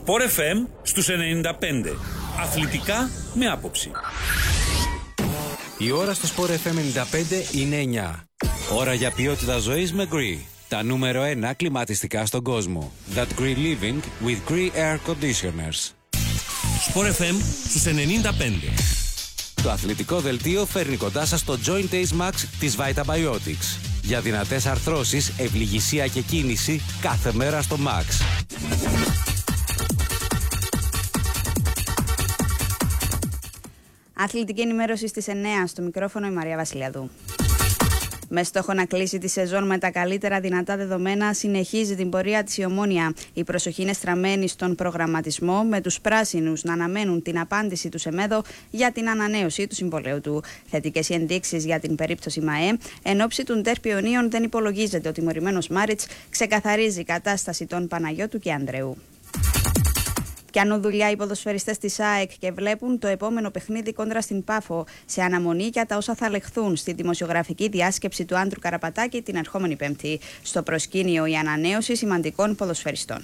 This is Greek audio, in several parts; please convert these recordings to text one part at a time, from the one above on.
Sport FM στους 95. Αθλητικά με άποψη. Η ώρα στο Sport FM 95 είναι 9. Ώρα για ποιότητα ζωής με Gree. Τα νούμερο 1 κλιματιστικά στον κόσμο. That Gree Living with Gree Air Conditioners. Sport FM στους 95. Το αθλητικό δελτίο φέρνει κοντά σας το Joint Ace Max της Vitabiotics. Για δυνατές αρθρώσεις, ευληγησία και κίνηση κάθε μέρα στο Max. Αθλητική ενημέρωση στις 9, στο μικρόφωνο η Μαρία Βασιλιαδού. Με στόχο να κλείσει τη σεζόν με τα καλύτερα δυνατά δεδομένα, συνεχίζει την πορεία της η Ομόνοια. Η προσοχή είναι στραμμένη στον προγραμματισμό, με τους πράσινους να αναμένουν την απάντηση του ΣΕΜΕΔΟ για την ανανέωση του συμβολαίου του. Θετικές οι ενδείξεις για την περίπτωση ΜΑΕ. Εν ώψη του Ντέρμπι Ιωνίων δεν υπολογίζεται ο τιμωρημένος Μάριτς ξεκαθαρίζει η κατάσταση των Παναγιώτου και Ανδρεού. Πιάνουν δουλειά οι ποδοσφαιριστές της ΑΕΚ και βλέπουν το επόμενο παιχνίδι κόντρα στην Πάφο σε αναμονή για τα όσα θα λεχθούν στη δημοσιογραφική διάσκεψη του Άντρου Καραπατάκη την ερχόμενη Πέμπτη. Στο προσκήνιο η ανανέωση σημαντικών ποδοσφαιριστών.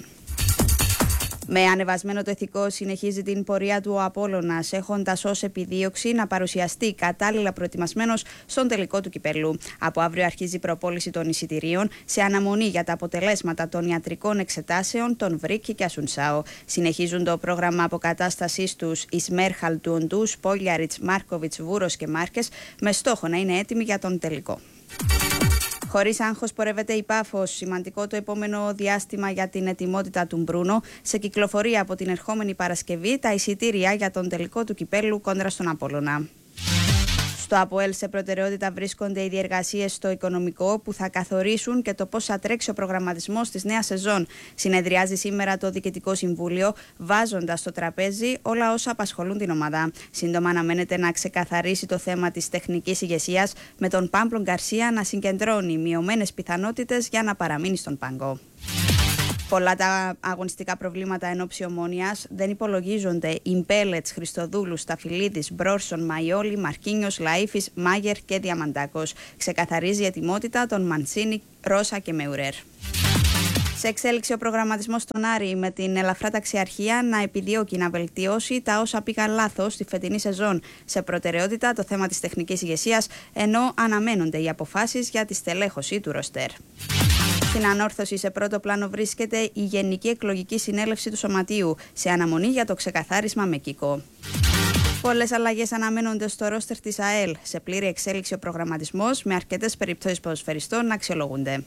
Με ανεβασμένο το ηθικό συνεχίζει την πορεία του ο Απόλλωνας, έχοντας ως επιδίωξη να παρουσιαστεί κατάλληλα προετοιμασμένος στον τελικό του κυπέλλου. Από αύριο αρχίζει η προπόληση των εισιτηρίων σε αναμονή για τα αποτελέσματα των ιατρικών εξετάσεων των Βρίκη και Ασουνσάο. Συνεχίζουν το πρόγραμμα αποκατάστασής τους Ισμέρχαλ του Οντούς, Πόλιαριτς, Μάρκοβιτς, Βούρος και Μάρκες, με στόχο να είναι έτοιμοι για τον τελικό. Χωρίς άγχος πορεύεται η Πάφος. Σημαντικό το επόμενο διάστημα για την ετοιμότητα του Μπρούνο. Σε κυκλοφορία από την ερχόμενη Παρασκευή τα εισιτήρια για τον τελικό του κυπέλλου κόντρα στον Απόλλωνα. Στο ΑΠΟΕΛ σε προτεραιότητα βρίσκονται οι διεργασίες στο οικονομικό που θα καθορίσουν και το πώς θα τρέξει ο προγραμματισμός της νέας σεζόν. Συνεδριάζει σήμερα το Διοικητικό Συμβούλιο, βάζοντας στο τραπέζι όλα όσα απασχολούν την ομάδα. Σύντομα αναμένεται να ξεκαθαρίσει το θέμα της τεχνικής ηγεσίας, με τον Πάμπλο Γκαρσία να συγκεντρώνει μειωμένες πιθανότητες για να παραμείνει στον πάγκο. Πολλά τα αγωνιστικά προβλήματα εν ώψη Ομόνοιας. Δεν υπολογίζονται οι Μπέλετς, Χριστοδούλου, Σταφυλίδης, Μπρόρσον, Μαϊόλη, Μαρκίνιος, Λαΐφης, Μάγερ και Διαμαντάκος. Ξεκαθαρίζει η ετοιμότητα των Μαντσίνη, Ρώσα και Μεουρέρ. Σε εξέλιξη ο προγραμματισμός στον Άρη, με την ελαφρά ταξιαρχία να επιδιώκει να βελτιώσει τα όσα πήγαν λάθος στη φετινή σεζόν. Σε προτεραιότητα το θέμα της τεχνικής ηγεσίας, ενώ αναμένονται οι αποφάσεις για τη στελέχωση του ροστέρ. Στην ανόρθωση σε πρώτο πλάνο βρίσκεται η Γενική Εκλογική Συνέλευση του Σωματείου, σε αναμονή για το ξεκαθάρισμα με Κίκο. Πολλές αλλαγές αναμένονται στο ρόστερ της ΑΕΛ. Σε πλήρη εξέλιξη ο προγραμματισμός, με αρκετές περιπτώσεις ποδοσφαιριστών να αξιολογούνται.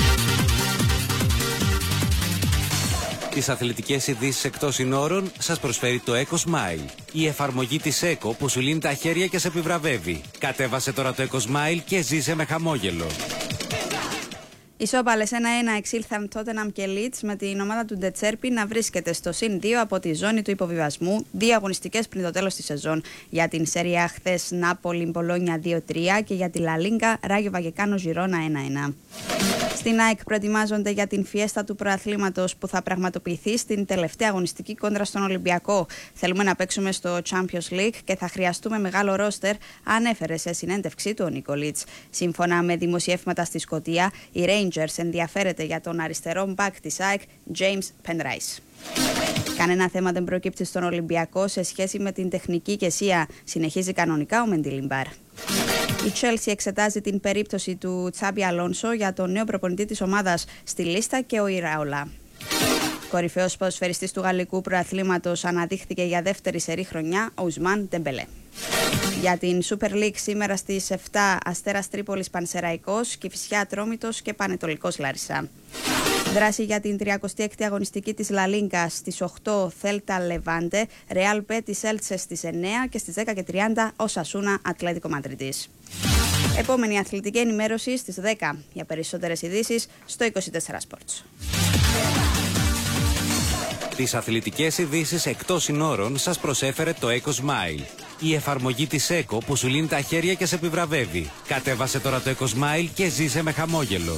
Τις αθλητικές ειδήσεις εκτός συνόρων σας προσφέρει το Eco Smile. Η εφαρμογή της Eco που σου λύνει τα χέρια και σε επιβραβεύει. Κατέβασε τώρα το Eco Smile και ζήσε με χαμόγελο. Ισόπαλες 1-1 εξήλθαν Τότεναμ και Λίτς, με την ομάδα του Ντετσέρπι να βρίσκεται στο συν 2 από τη ζώνη του υποβιβασμού, 2 αγωνιστικές πριν το τέλος της σεζόν. Για την Σέρια χθες Νάπολη Μπολόνια 2-3 και για τη Λα Λίγκα Ράγιο Βαγεκάνο Ζιρόνα 1-1. Στην ΑΕΚ προετοιμάζονται για την φιέστα του προαθλήματος που θα πραγματοποιηθεί στην τελευταία αγωνιστική κόντρα στον Ολυμπιακό. Θέλουμε να παίξουμε στο Champions League και θα χρειαστούμε μεγάλο ρόστερ, ανέφερε σε συνέντευξή του ο Νικολίτς. Σύμφωνα με δημοσιεύματα στη Σκωτία, η Rangers ενδιαφέρεται για τον αριστερό μπακ της ΑΕΚ, James Penrice. Κανένα θέμα δεν προκύπτει στον Ολυμπιακό σε σχέση με την τεχνική ηγεσία, συνεχίζει κανονικά ο Μεντιλιμπάρ. Η Chelsea εξετάζει την περίπτωση του Τσάμπι Αλόνσο για τον νέο προπονητή της ομάδας στη λίστα και ο Ιραολά. Κορυφαίος ποδοσφαιριστής του γαλλικού προαθλήματος αναδείχθηκε για δεύτερη σερή χρονιά ο Ουσμάν Ντεμπελέ. Για την Super League σήμερα στις 7 Αστέρας Τρίπολης Πανσεραϊκός, Κηφισιά Ατρόμητος και Πανετολικός Λάρισα. Δράση για την 36η αγωνιστική της Λα Λίγκα στις 8 Θέλτα Λεβάντε, Ρεάλ Πέτις Έλτσε στις 9 και στις 10:30 Οσασούνα Ατλέτικο Μαδρίτης. Επόμενη αθλητική ενημέρωση στις 10. Για περισσότερες ειδήσεις στο 24 Sports. Τις αθλητικές ειδήσεις εκτός συνόρων σας προσέφερε το Eco Smile. Η εφαρμογή της Eco που σου λύνει τα χέρια και σε επιβραβεύει. Κατέβασε τώρα το Eco Smile και ζήσε με χαμόγελο.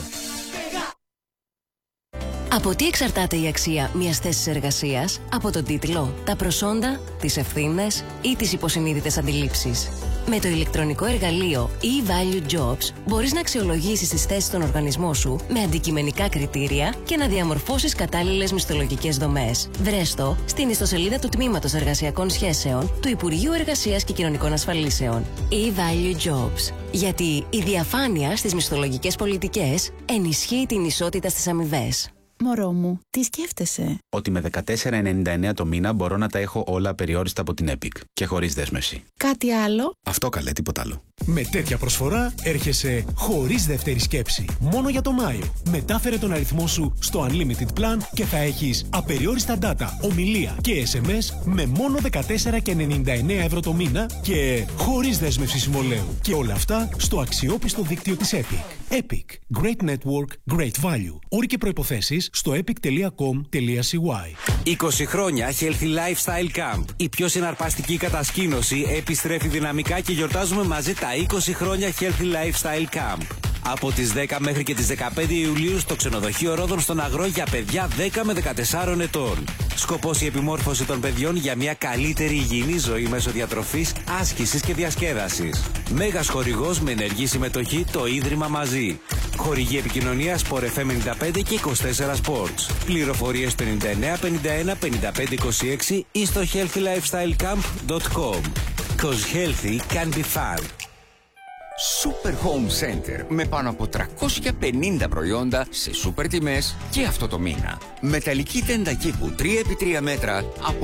Από τι εξαρτάται η αξία μιας θέσης εργασίας? Από τον τίτλο, τα προσόντα, τις ευθύνες ή τις υποσυνείδητες αντιλήψεις? Με το ηλεκτρονικό εργαλείο e-Value Jobs μπορείς να αξιολογήσεις τις θέσεις στον οργανισμό σου με αντικειμενικά κριτήρια και να διαμορφώσεις κατάλληλες μισθολογικές δομές. Βρες το στην ιστοσελίδα του Τμήματος Εργασιακών Σχέσεων του Υπουργείου Εργασίας και Κοινωνικών Ασφαλίσεων. e-Value Jobs. Γιατί η διαφάνεια στις μισθολογικές πολιτικές ενισχύει την ισότητα στις αμοιβές. Μωρό μου, τι σκέφτεσαι? Ότι με 14,99 το μήνα μπορώ να τα έχω όλα απεριόριστα από την Epic και χωρίς δέσμευση. Κάτι άλλο? Αυτό καλέ, τίποτα άλλο. Με τέτοια προσφορά έρχεσαι χωρίς δεύτερη σκέψη. Μόνο για το Μάιο. Μετάφερε τον αριθμό σου στο Unlimited Plan και θα έχεις απεριόριστα data, ομιλία και SMS με μόνο 14,99 ευρώ το μήνα και χωρίς δέσμευση συμβολαίου. Και όλα αυτά στο αξιόπιστο δίκτυο της Epic. Epic. Great Network, Great Value. Όροι και προϋποθέσεις στο epic.com.cy. 20 χρόνια Healthy Lifestyle Camp. Η πιο συναρπαστική κατασκήνωση επιστρέφει δυναμικά και γιορτάζουμε μαζί τα 20 χρόνια Healthy Lifestyle Camp. Από τις 10 μέχρι και τις 15 Ιουλίου στο ξενοδοχείο Ρόδων στον Αγρό για παιδιά 10 με 14 ετών. Σκοπός η επιμόρφωση των παιδιών για μια καλύτερη υγιεινή ζωή μέσω διατροφής, άσκησης και διασκέδασης. Μέγας χορηγός με ενεργή συμμετοχή το Ίδρυμα Μαζί. Χορηγή επικοινωνία Sport FM 95 και 24 Sports. Πληροφορίες 59 51 55 26 ή στο healthylifestylecamp.com. Cause healthy can be fun. Super Home Center με πάνω από 350 προϊόντα σε σούπερ τιμές και αυτό το μήνα. Μεταλλική τέντα κήπου 3x3 μέτρα από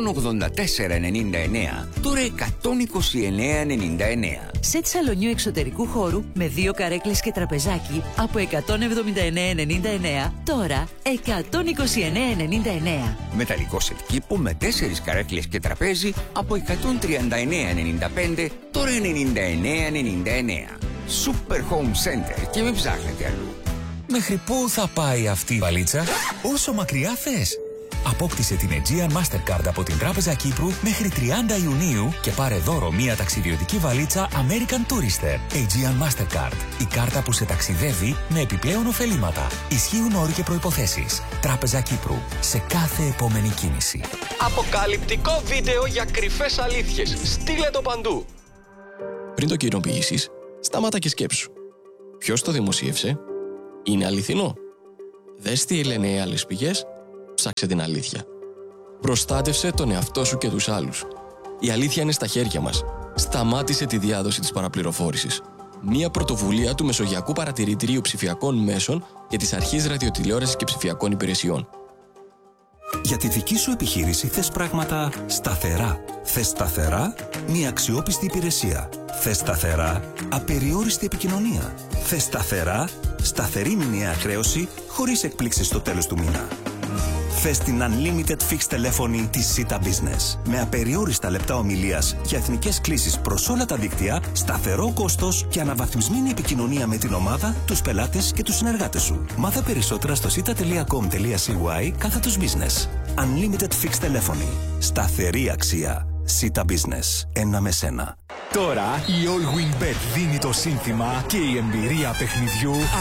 184,99 τώρα 129,99. Σετ σαλονιού εξωτερικού χώρου με 2 καρέκλες και τραπεζάκι από 179,99 τώρα 129,99. Μεταλλικό σετ κήπου με 4 καρέκλες και τραπέζι από 139,95 τώρα 99,99. Super Home Center και μην ψάχνετε αλλού. Μέχρι πού θα πάει αυτή η βαλίτσα? Όσο μακριά θες. Απόκτησε την Aegean Mastercard από την Τράπεζα Κύπρου μέχρι 30 Ιουνίου και πάρε δώρο μία ταξιδιωτική βαλίτσα American Tourister. Aegean Mastercard. Η κάρτα που σε ταξιδεύει με επιπλέον ωφελήματα. Ισχύουν όροι και προϋποθέσεις. Τράπεζα Κύπρου. Σε κάθε επόμενη κίνηση. Αποκαλυπτικό βίντεο για κρυφές αλήθειες. Στείλε το παντού. Πριν το κοινοποιήσεις, σταμάτα και σκέψου. Ποιος το δημοσίευσε? Είναι αληθινό? Δες τι λένε οι άλλες πηγές. Ψάξε την αλήθεια. Προστάτευσε τον εαυτό σου και τους άλλους. Η αλήθεια είναι στα χέρια μας. Σταμάτησε τη διάδοση της παραπληροφόρησης. Μία πρωτοβουλία του Μεσογειακού Παρατηρητηρίου Ψηφιακών Μέσων και της Αρχής Ραδιοτηλεόρασης και Ψηφιακών Υπηρεσιών. Για τη δική σου επιχείρηση θες πράγματα σταθερά. Θες σταθερά μια αξιόπιστη υπηρεσία. Θες σταθερά απεριόριστη επικοινωνία. Θες σταθερά σταθερή μηνιαία χρέωση χωρίς εκπλήξεις στο τέλος του μήνα. Θες την Unlimited Fixed τηλέφωνη της Sita Business με απεριόριστα λεπτά ομιλίας για εθνικές κλήσεις προς όλα τα δίκτυα, σταθερό κόστος και αναβαθμισμένη επικοινωνία με την ομάδα, τους πελάτες και τους συνεργάτες σου. Μάθε περισσότερα στο sita.com.cy/business. Unlimited Fixed τηλέφωνη. Σταθερή αξία. Sita Business. Ένα με σένα. Τώρα η All Win Bet δίνει το σύνθημα και η εμπειρία παιχνιδιού